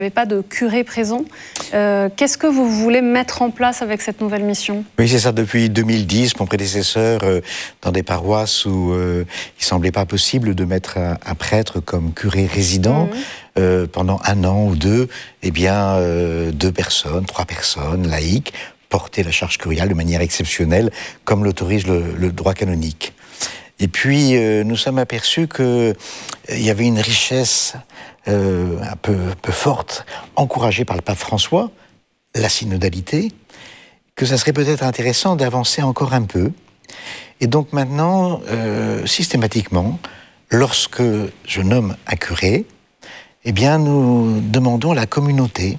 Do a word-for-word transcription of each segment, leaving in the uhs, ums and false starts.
Il n'y avait pas de curé présent. Euh, qu'est-ce que vous voulez mettre en place avec cette nouvelle mission ? Oui, c'est ça. Depuis deux mille dix, mon prédécesseur, euh, dans des paroisses où euh, il semblait pas possible de mettre un, un prêtre comme curé résident, mmh. euh, pendant un an ou deux, eh bien, euh, deux personnes, trois personnes, laïques, portaient la charge curiale de manière exceptionnelle, comme l'autorise le, le droit canonique. Et puis, euh, nous sommes aperçus qu'il euh, y avait une richesse euh, un peu, un peu forte, encouragée par le pape François, la synodalité, que ça serait peut-être intéressant d'avancer encore un peu. Et donc maintenant, euh, systématiquement, lorsque je nomme un curé, eh bien, nous demandons à la communauté,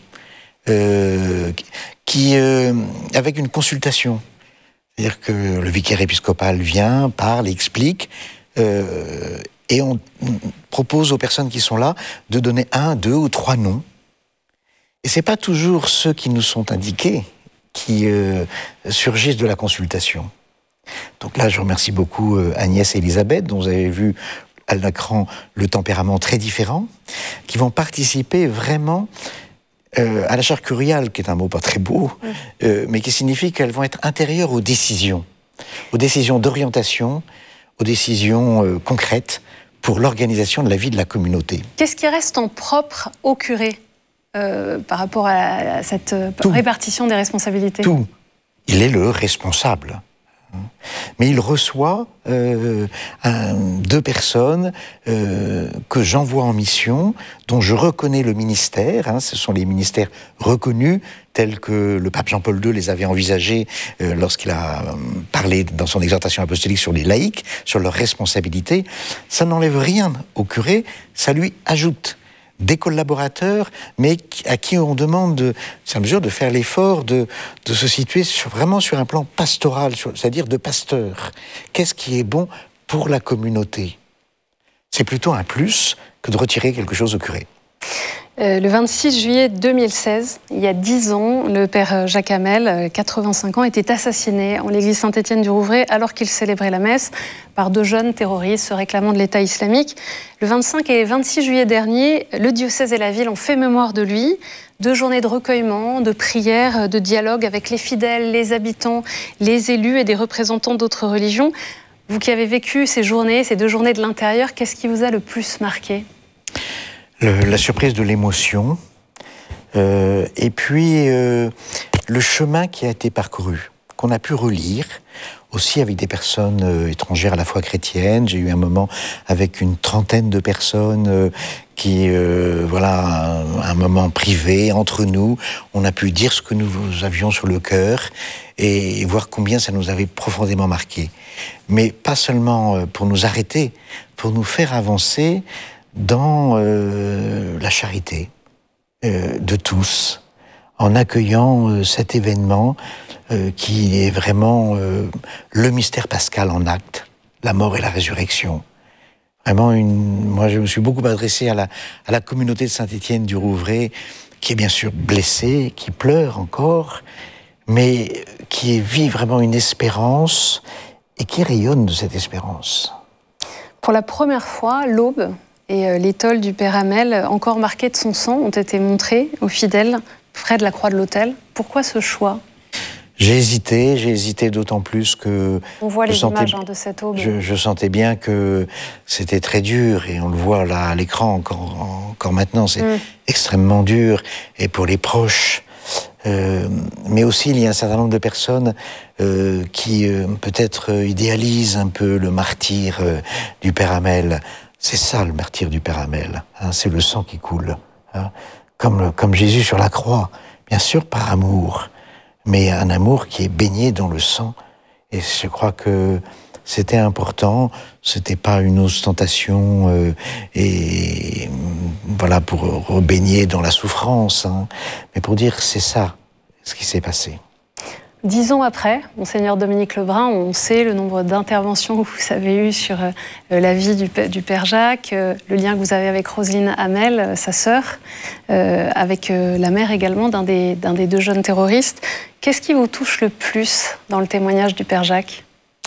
euh, qui, euh, avec une consultation, c'est-à-dire que le vicaire épiscopal vient, parle, explique, euh, et on propose aux personnes qui sont là de donner un, deux ou trois noms. Et c'est pas toujours ceux qui nous sont indiqués qui euh, surgissent de la consultation. Donc là, je remercie beaucoup euh, Agnès et Elisabeth, dont vous avez vu à l'écran le tempérament très différent, qui vont participer vraiment Euh, à la charge curiale, qui est un mot pas très beau, mmh. euh, mais qui signifie qu'elles vont être intérieures aux décisions, aux décisions d'orientation, aux décisions euh, concrètes pour l'organisation de la vie de la communauté. Qu'est-ce qui reste en propre au curé euh, par rapport à, à cette Tout. répartition des responsabilités ? Tout. Il est le responsable. Mais il reçoit euh, un, deux personnes euh, que j'envoie en mission, dont je reconnais le ministère. Hein, ce sont les ministères reconnus, tels que le pape Jean-Paul deux les avait envisagés euh, lorsqu'il a euh, parlé dans son exhortation apostolique sur les laïcs, sur leurs responsabilités. Ça n'enlève rien au curé, ça lui ajoute des collaborateurs, mais à qui on demande, de, c'est à mesure de faire l'effort de, de se situer sur, vraiment sur un plan pastoral, sur, c'est-à-dire de pasteur. Qu'est-ce qui est bon pour la communauté ? C'est plutôt un plus que de retirer quelque chose au curé. Euh, le vingt-six juillet deux mille seize, il y a dix ans, le père Jacques Hamel, quatre-vingt-cinq ans, était assassiné en l'église Saint-Étienne-du-Rouvray alors qu'il célébrait la messe par deux jeunes terroristes se réclamant de l'État islamique. Le vingt-cinq et vingt-six juillet dernier, le diocèse et la ville ont fait mémoire de lui. Deux journées de recueillement, de prières, de dialogue avec les fidèles, les habitants, les élus et des représentants d'autres religions. Vous qui avez vécu ces journées, ces deux journées de l'intérieur, qu'est-ce qui vous a le plus marqué ? Le, la surprise de l'émotion, euh, et puis euh, le chemin qui a été parcouru, qu'on a pu relire, aussi avec des personnes euh, étrangères à la foi chrétienne. J'ai eu un moment avec une trentaine de personnes euh, qui, euh, voilà, un, un moment privé entre nous. On a pu dire ce que nous avions sur le cœur et, et voir combien ça nous avait profondément marqué. Mais pas seulement pour nous arrêter, pour nous faire avancer dans euh, la charité euh, de tous, en accueillant euh, cet événement euh, qui est vraiment euh, le mystère pascal en acte, la mort et la résurrection. Vraiment, une, moi je me suis beaucoup adressé à la, à la communauté de Saint-Étienne-du-Rouvray, qui est bien sûr blessée, qui pleure encore, mais qui vit vraiment une espérance et qui rayonne de cette espérance. Pour la première fois, l'aube et l'étole du Père Hamel, encore marquées de son sang, ont été montrées aux fidèles près de la croix de l'autel. Pourquoi ce choix ? J'ai hésité, j'ai hésité d'autant plus que... On voit les sentais, images hein, de cette aube. Je, je sentais bien que c'était très dur, et on le voit là à l'écran encore, encore maintenant, c'est mm. extrêmement dur, et pour les proches. Euh, mais aussi, il y a un certain nombre de personnes euh, qui euh, peut-être idéalisent un peu le martyre euh, du Père Hamel. C'est ça le martyre du Père Hamel, hein, c'est le sang qui coule, hein, comme, comme Jésus sur la croix, bien sûr par amour, mais un amour qui est baigné dans le sang. Et je crois que c'était important, c'était pas une ostentation euh, et voilà pour rebaigner dans la souffrance, hein, mais pour dire c'est ça ce qui s'est passé. Dix ans après, Monseigneur Dominique Lebrun, on sait le nombre d'interventions que vous avez eues sur euh, la vie du, du Père Jacques, euh, le lien que vous avez avec Roselyne Hamel, euh, sa sœur, euh, avec euh, la mère également d'un des, d'un des deux jeunes terroristes. Qu'est-ce qui vous touche le plus dans le témoignage du Père Jacques ?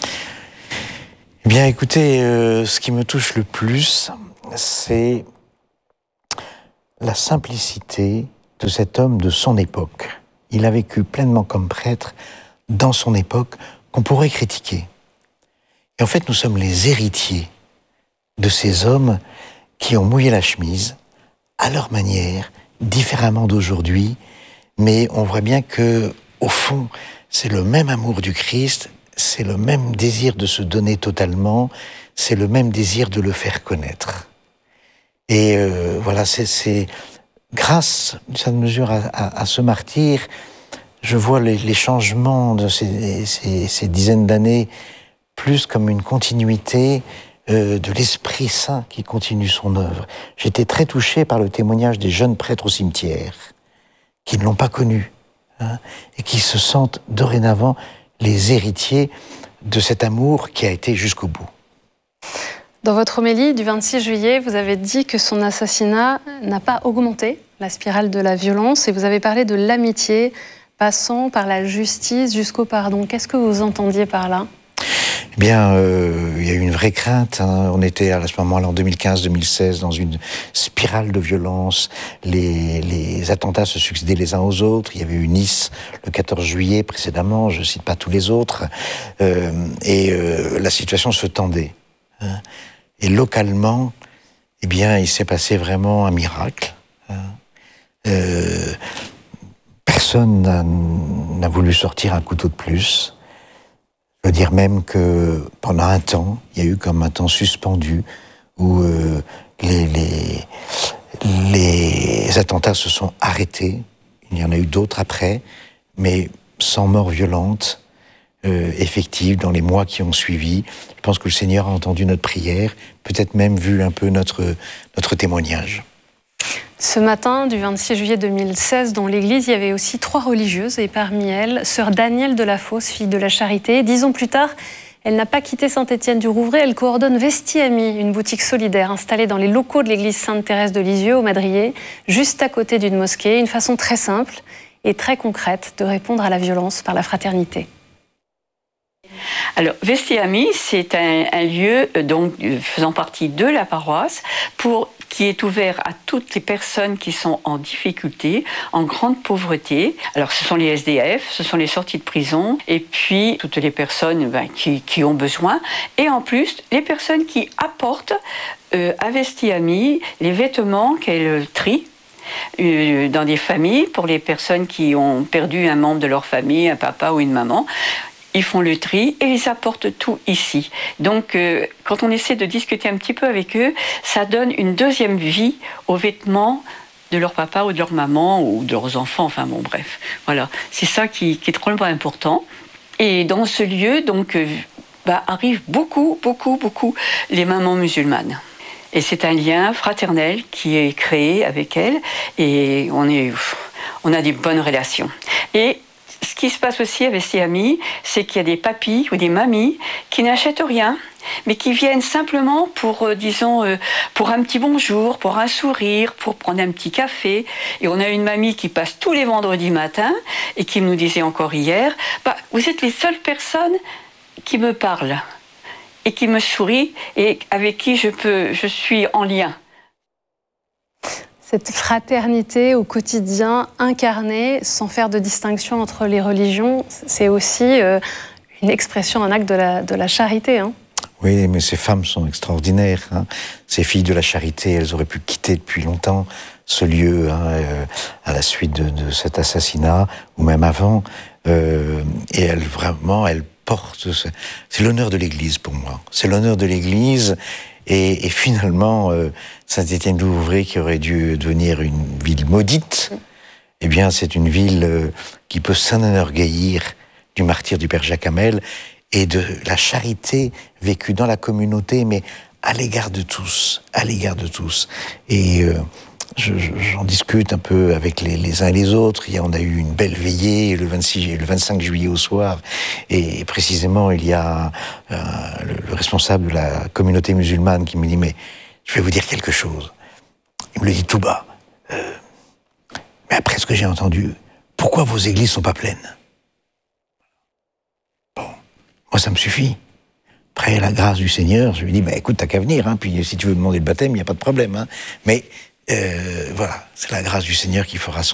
Eh bien, écoutez, euh, ce qui me touche le plus, c'est la simplicité de cet homme de son époque. Il a vécu pleinement comme prêtre dans son époque qu'on pourrait critiquer. Et en fait, nous sommes les héritiers de ces hommes qui ont mouillé la chemise, à leur manière, différemment d'aujourd'hui, mais on voit bien que, au fond, c'est le même amour du Christ, c'est le même désir de se donner totalement, c'est le même désir de le faire connaître. Et euh, voilà, c'est, c'est grâce, d'une certaine mesure, à, à, à ce martyr, je vois les, les changements de ces, ces, ces dizaines d'années plus comme une continuité euh, de l'Esprit Saint qui continue son œuvre. J'étais très touché par le témoignage des jeunes prêtres au cimetière, qui ne l'ont pas connu, hein, et qui se sentent dorénavant les héritiers de cet amour qui a été jusqu'au bout. Dans votre homélie du vingt-six juillet, vous avez dit que son assassinat n'a pas augmenté la spirale de la violence et vous avez parlé de l'amitié passant par la justice jusqu'au pardon. Qu'est-ce que vous entendiez par là ? Eh bien, euh, il y a eu une vraie crainte. Hein. On était à ce moment-là, en deux mille quinze deux mille seize, dans une spirale de violence. Les, les attentats se succédaient les uns aux autres. Il y avait eu Nice le quatorze juillet précédemment, je ne cite pas tous les autres. Euh, et euh, la situation se tendait. Hein. Et localement, eh bien, il s'est passé vraiment un miracle. Hein. Euh, personne n'a, n'a voulu sortir un couteau de plus. Je veux dire même que pendant un temps, il y a eu comme un temps suspendu où euh, les, les, les attentats se sont arrêtés. Il y en a eu d'autres après, mais sans mort violente, euh, effective, dans les mois qui ont suivi. Je pense que le Seigneur a entendu notre prière, peut-être même vu un peu notre, notre témoignage. Ce matin du vingt-six juillet deux mille seize, dans l'église, il y avait aussi trois religieuses et parmi elles, sœur Danielle de la Fosse, fille de la Charité. Dix ans plus tard, elle n'a pas quitté Saint-Étienne-du-Rouvray. Elle coordonne Vesti-Ami, une boutique solidaire installée dans les locaux de l'église Sainte-Thérèse de Lisieux, au Madrier, juste à côté d'une mosquée. Une façon très simple et très concrète de répondre à la violence par la fraternité. Alors, Vesti-Ami, c'est un, un lieu donc, faisant partie de la paroisse pour qui est ouvert à toutes les personnes qui sont en difficulté, en grande pauvreté. Alors, ce sont les S D F, ce sont les sorties de prison, et puis toutes les personnes ben, qui, qui ont besoin. Et en plus, les personnes qui apportent euh, à Vesti-Ami les vêtements qu'elles trient euh, dans des familles, pour les personnes qui ont perdu un membre de leur famille, un papa ou une maman. Ils font le tri et ils apportent tout ici. Donc, euh, quand on essaie de discuter un petit peu avec eux, ça donne une deuxième vie aux vêtements de leur papa ou de leur maman ou de leurs enfants. Enfin bon, bref. Voilà, c'est ça qui, qui est drôlement important. Et dans ce lieu, donc, euh, bah, arrivent beaucoup, beaucoup, beaucoup les mamans musulmanes. Et c'est un lien fraternel qui est créé avec elles et on, est, on a des bonnes relations. Et ce qui se passe aussi avec Vesti-Ami, c'est qu'il y a des papis ou des mamies qui n'achètent rien, mais qui viennent simplement pour, euh, disons, euh, pour un petit bonjour, pour un sourire, pour prendre un petit café. Et on a une mamie qui passe tous les vendredis matins et qui nous disait encore hier, bah, vous êtes les seules personnes qui me parlent et qui me sourient et avec qui je peux, je suis en lien. Cette fraternité au quotidien incarnée, sans faire de distinction entre les religions, c'est aussi euh, une expression, un acte de la, de la charité. Hein. Oui, mais ces femmes sont extraordinaires. Hein. Ces filles de la Charité, elles auraient pu quitter depuis longtemps ce lieu hein, euh, à la suite de, de cet assassinat, ou même avant. Euh, et elles, vraiment, elles portent... C'est l'honneur de l'Église pour moi. C'est l'honneur de l'Église. Et, et finalement, euh, Saint-Étienne-du-Rouvray, qui aurait dû devenir une ville maudite, eh bien, c'est une ville euh, qui peut s'enorgueillir du martyre du Père Jacques Hamel et de la charité vécue dans la communauté, mais à l'égard de tous, à l'égard de tous. Et euh, je, je, j'en discute un peu avec les, les uns et les autres. Il y a, on a eu une belle veillée le, vingt-six, le vingt-cinq juillet au soir, et précisément, il y a euh, le, le responsable de la communauté musulmane qui me dit « Mais je vais vous dire quelque chose. » Il me le dit tout bas. Euh, « Mais après ce que j'ai entendu, pourquoi vos églises sont pas pleines ?» Bon, moi ça me suffit. Après la grâce du Seigneur, je lui dis bah, « Écoute, t'as qu'à venir, hein, puis si tu veux demander le baptême, il n'y a pas de problème. Hein. » Mais Euh, voilà, c'est la grâce du Seigneur qui fera son